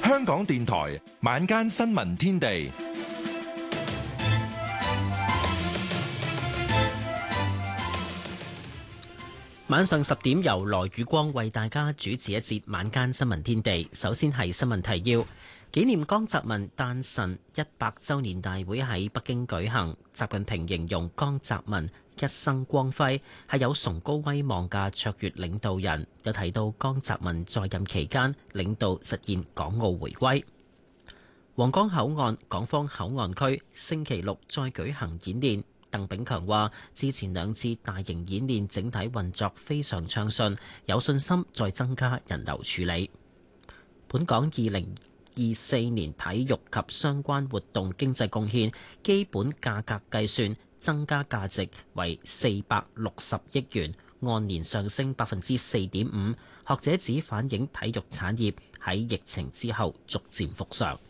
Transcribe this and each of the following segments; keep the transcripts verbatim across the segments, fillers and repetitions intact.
香港電台晚間新聞天地， 晚上十點由羅宇光為大家主持一節晚間新聞天地。首先係新聞提要，紀念江澤民誕辰一百週年大會喺北京舉行。習近平形容江澤民一生光輝，係有崇高威望嘅卓越領導人。有提到江澤民在任期間領導實現港澳回歸。皇崗口岸港方口岸區星期六再舉行演練。鄧炳強話：之前兩次大型演練整體運作非常暢順，有信心再增加人流處理。本港二零二四年體育及相關活動經濟貢獻基本價格計算增加價值為四百六十億元，按年上升百分之四點五。學者指反映體育產業喺疫情之後逐漸復常。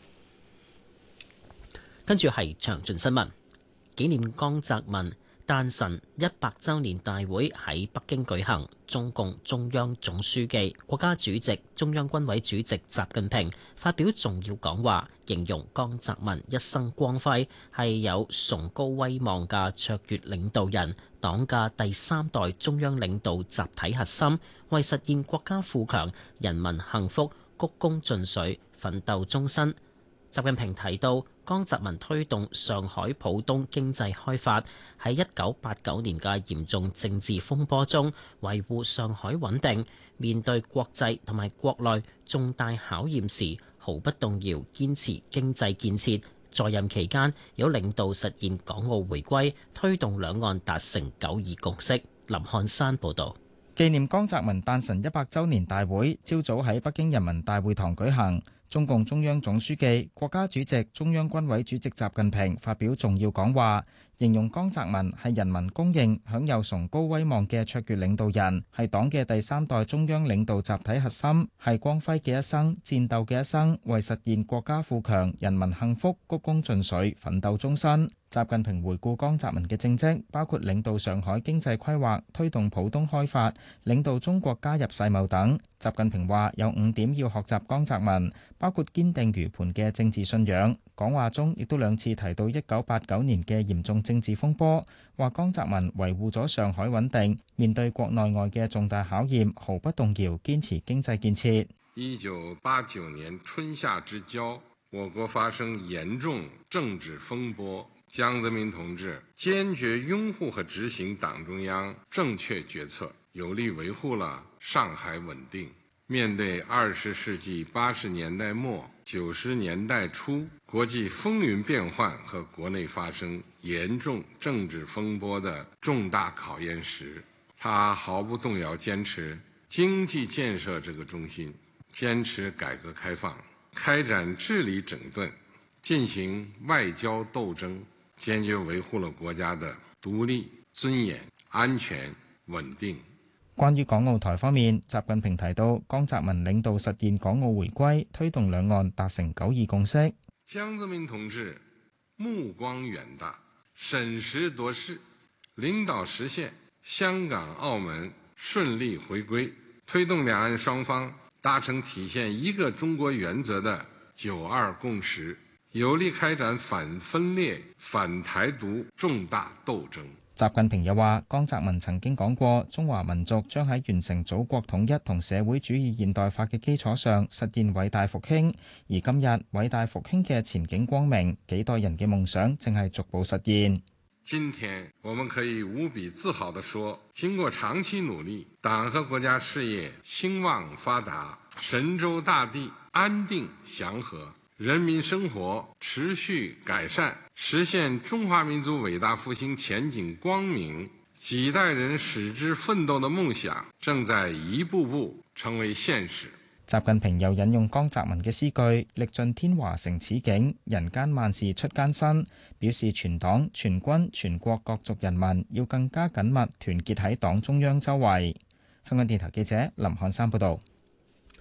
跟住係詳盡新聞。紀念江澤民誕辰一百週年大會喺北京舉行，中共中央總書記、國家主席、中央軍委主席習近平發表重要講話，形容江澤民一生光輝，係有崇高威望嘅卓越領導人，黨嘅第三代中央領導集體核心，為實現國家富強、人民幸福鞠躬盡瘁，奮鬥終身。習近平提到，江澤民推動上海浦東經濟開發，喺一九八九年嘅嚴重政治風波中維護上海穩定，面對國際同埋國內重大考驗時毫不動搖堅持經濟建設。在任期間有領導實現港澳回歸，推動兩岸達成九二共識。林漢山報導。 紀念江澤民誕辰一百週年大會朝早喺北京人民大會堂舉行。中共中央總書記、國家主席、中央軍委主席習近平發表重要講話，形容江澤民係人民公認享有崇高威望嘅卓越領導人，係黨嘅第三代中央領導集體核心，係光輝嘅一生、戰鬥嘅一生，為實現國家富強、人民幸福鞠躬盡瘁，奮鬥終身。習近平回顧江澤民嘅政績，包括領導上海經濟規劃、推動浦東開發、領導中國加入世貿等。習近平話有五點要學習江澤民，包括堅定如磐嘅政治信仰。講話中亦都兩次提到一九八九年嘅嚴重政治風波，話江澤民維護咗上海穩定，面對國內外嘅重大考驗毫不動搖，堅持經濟建設。 一九八九年春夏之交，我國發生嚴重政治風波，江澤民同志堅決擁護和執行黨中央正確決策，有力維護了上海穩定。面對二十世紀八十年代末九十年代初國際風雲變幻和國內發生嚴重政治風波的重大考驗時，他毫不動搖堅持經濟建設這個中心，堅持改革開放，開展治理整頓，進行外交鬥爭，堅決維護了國家的獨立、尊嚴、安全、穩定。 關於港澳台方面，習近平提到江澤民領導實現港澳回歸，推動兩岸達成九二共識。 江澤民同志目光遠大，審時度勢，領導實現香港、澳門順利回歸，推動兩岸雙方達成體現一個中國原則的九二共識，有力開展反分裂、反台獨重大鬥爭。 習近平又話，江澤民曾經講過，中華民族將喺完成祖國統一同社會主義現代化嘅基礎上實現偉大復興。而今日偉大復興嘅前景光明，幾代人嘅夢想正係逐步實現。 今天我們可以無比自豪地說，經過長期努力，黨和國家事業興旺發達，神州大地安定祥和，人民生活持續改善，實現中華民族偉大復興前景光明，幾代人矢志奮鬥的夢想正在一步步成為現實。 習近平又引用江澤民嘅詩句：歷盡天華成此景，人間萬事出艱辛，表示全黨全軍全國各族人民要更加緊密團結喺黨中央周圍。香港電台記者林漢山報道。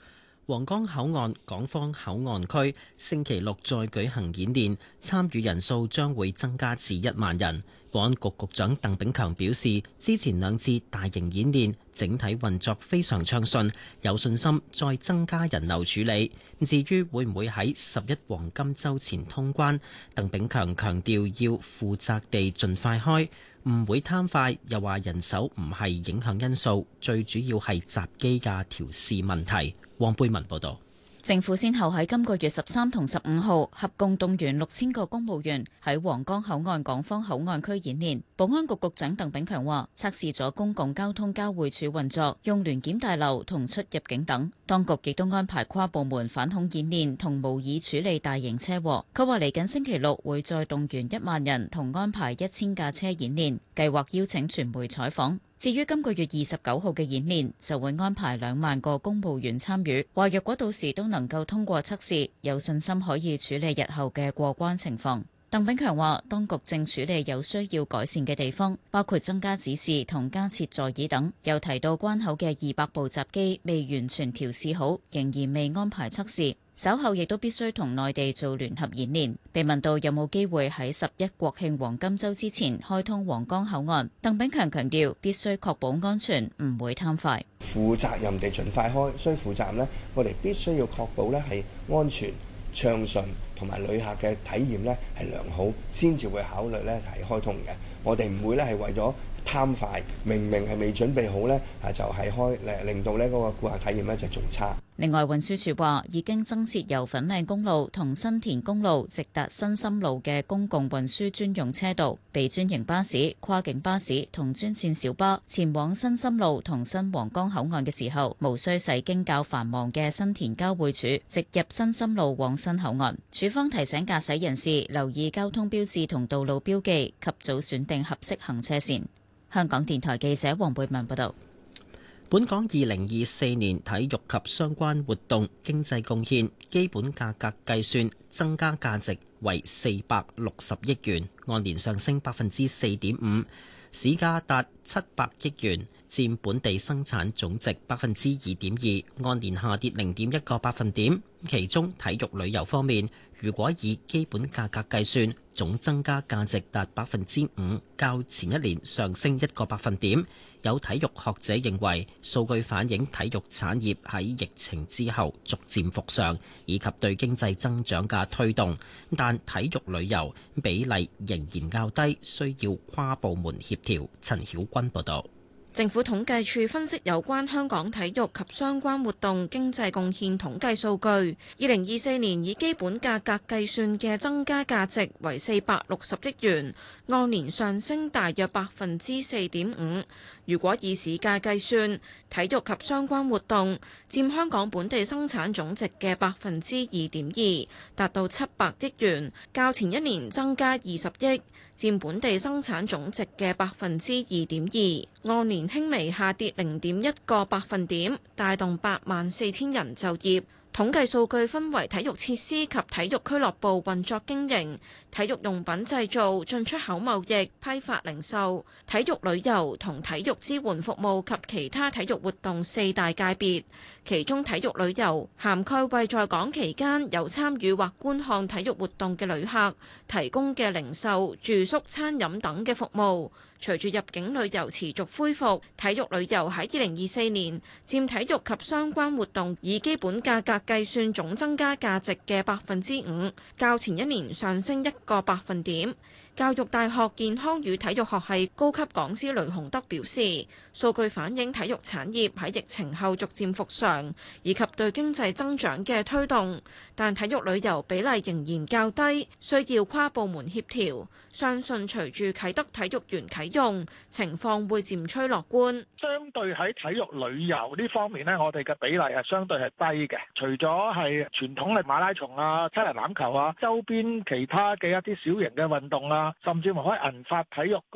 皇崗口岸港方口岸區星期六再舉行演練，參與人數將會增加至一萬人。保安局局長鄧炳強表示，之前兩次大型演練整體運作非常暢順，有信心再增加人流處理。至於會唔會喺十一黃金週前通關，鄧炳強強調要負責地盡快開，唔會貪快，又話人手唔係影響因素，最主要係閘機嘅調試問題。黃貝文報導。 政府先後喺今個月十三同十五號合共動員六千個公務員喺皇崗口岸港方口岸區演練。保安局局長鄧炳強話，測試咗公共交通交匯處運作、用聯檢大樓同出入境等。當局亦都安排跨部門反恐演練同模擬處理大型車禍。佢話嚟緊星期六會再動員一萬人同安排一千架車演練，計劃邀請傳媒採訪。至於今個月二十九號嘅演練，就會安排兩萬個公務員參與。話若果到時都能夠通過測試，有信心可以處理日後嘅過關情況。鄧炳強話，當局正處理有需要改善嘅地方，包括增加指示同加設座椅等。又提到關口嘅二百部閘機未完全調試好，仍然未安排測試。稍後亦都必須同內地做聯合演練。被問到有冇機會喺十一國慶黃金週之前開通皇崗口岸，鄧炳強強調必須確保安全，唔會貪快。 負責任地盡快開，所以負責任呢，我哋必須要確保呢係安全暢順，同埋旅客嘅體驗呢係良好，先至會考慮呢係開通嘅。我哋唔會呢係為咗貪快，明明係未準備好呢，啊就係開誒，令到呢嗰個顧客體驗呢就仲差。 另外，運輸署話已經增設由粉嶺公路同新田公路直達新深路嘅公共運輸專用車道，俾專營巴士、跨境巴士同專線小巴前往新深路同新皇崗口岸嘅時候，無需駛經較繁忙嘅新田交匯處，直入新深路往新口岸。署方提醒駕駛人士留意交通標誌同道路標記，及早選定合適行車線。香港電台記者黃貝文報道。 本港二零二四年體育及相關活動經濟貢獻基本價格計算增加價值為四百六十億元，按年上升百分之四點五，市價達七百億元，佔本地生產總值百分之二點二，按年下跌零點一個百分點。其中體育旅遊方面，如果以基本價格計算，總增加價值達百分之五，較前一年上升一個百分點。有體育學者認為，數據反映體育產業喺疫情之後逐漸復常，以及對經濟增長嘅推動。但體育旅遊比例仍然較低，需要跨部門協調。陳曉君報導。 政府統計處分析有關香港體育及相關活動經濟貢獻統計數據，二零二四年以基本價格計算嘅增加價值為四百六十億元，按年上升大約百分之四點五。如果以市價計算，體育及相關活動佔香港本地生產總值嘅百分之二點二，達到七百億元，較前一年增加二十億。佔本地生產總值嘅百分之二點二，按年輕微下跌零點一個百分點，帶動八萬四千人就業。統計數據分為體育設施及體育俱樂部運作經營、體育用品製造、進出口貿易、批發零售、體育旅遊同體育支援服務及其他體育活動四大界別。其中體育旅遊涵蓋為在港期間有參與或觀看體育活動嘅旅客提供嘅零售、住宿、餐飲等嘅服務。隨住入境旅遊持續恢復，體育旅遊喺二零二四年佔體育及相關活動以基本價格計算總增加價值嘅百分之五，較前一年上升一個百分點。教育大學健康與體育學系高級講師雷洪德表示，數據反映體育產業喺疫情後逐漸復常，以及對經濟增長嘅推動，但體育旅遊比例仍然較低，需要跨部門協調。相信隨住啟德體育園啟用，情況會漸趨樂觀。 相對喺體育旅遊呢方面呢，我哋嘅比例係相對係低嘅。除咗係傳統嘅馬拉松啊、七人欖球啊、周邊其他嘅一啲小型嘅運動啊，甚至乎可以銀髮體育